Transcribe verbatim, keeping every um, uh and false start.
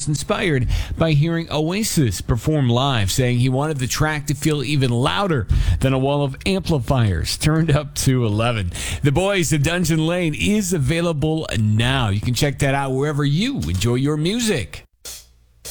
inspired by hearing Oasis perform live, saying he wanted the track to feel even louder than a wall of amplifiers turned up to eleven. The Boys of Dungeon Lane is available now. You can check that out wherever you enjoy your music.